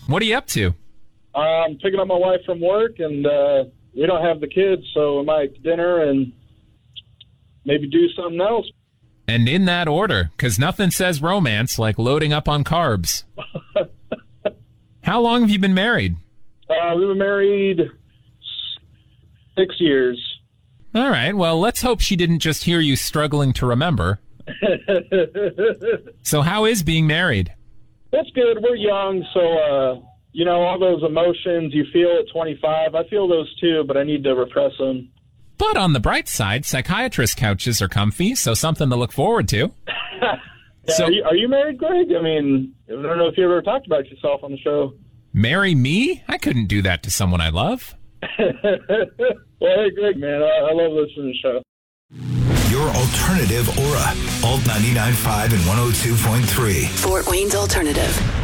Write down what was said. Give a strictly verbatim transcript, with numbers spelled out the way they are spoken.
What are you up to? I'm picking up my wife from work, and uh, we don't have the kids, so we might dinner and maybe do something else. And in that order, because nothing says romance like loading up on carbs. How long have you been married? Uh, we've been married six years. All right, well, let's hope she didn't just hear you struggling to remember. So how is being married? That's good. We're young, so, uh, you know, all those emotions you feel at twenty-five, I feel those too, but I need to repress them. But on the bright side, psychiatrist couches are comfy, so something to look forward to. Yeah, so, are, you, are you married, Greg? I mean, I don't know if you ever talked about yourself on the show. Marry me? I couldn't do that to someone I love. Well, hey, Greg, man, I, I love listening to the show. Your alternative Aura. Alt ninety-nine point five and one oh two point three. Fort Wayne's Alternative.